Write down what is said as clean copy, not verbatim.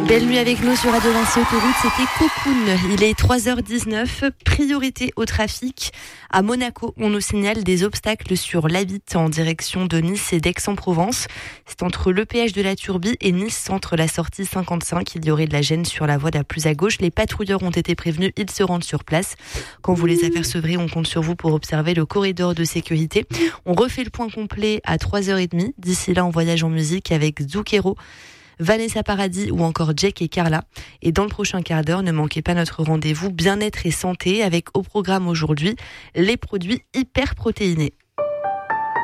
Belle nuit avec nous sur Radio Vinci Autoroute, c'était Cocoon. Il est 3h19, priorité au trafic. À Monaco, on nous signale des obstacles sur l'A8 en direction de Nice et d'Aix-en-Provence. C'est entre le péage de la Turbie et Nice, entre la sortie 55. Il y aurait de la gêne sur la voie la plus à gauche. Les patrouilleurs ont été prévenus, ils se rendent sur place. Quand vous les apercevrez, on compte sur vous pour observer le corridor de sécurité. On refait le point complet à 3h30. D'ici là, on voyage en musique avec Zucchero, Vanessa Paradis ou encore Jake et Carla. Et dans le prochain quart d'heure, ne manquez pas notre rendez-vous bien-être et santé avec au programme aujourd'hui les produits hyper protéinés.